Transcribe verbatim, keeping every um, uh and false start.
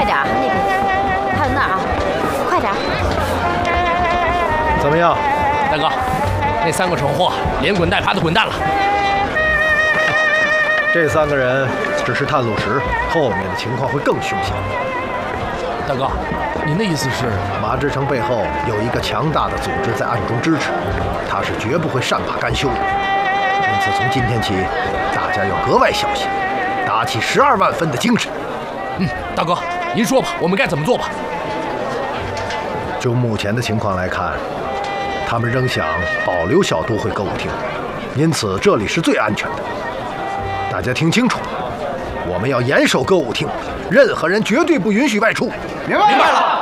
快点，那个还有那儿啊，快点。 怎么样， 大哥？那三个蠢货连滚带爬的滚蛋了。 这三个人只是探路石，后面的情况会更凶险。 大哥，您的意思是， 马志成背后有一个强大的组织在暗中支持，他是绝不会善罢甘休的。因此，从今天起，大家要格外小心，打起十二万分的精神。 嗯，大哥，您说吧，我们该怎么做吧？ 就目前的情况来看，他们仍想保留小都会歌舞厅，因此这里是最安全的。大家听清楚，我们要严守歌舞厅，任何人绝对不允许外出。 明白了。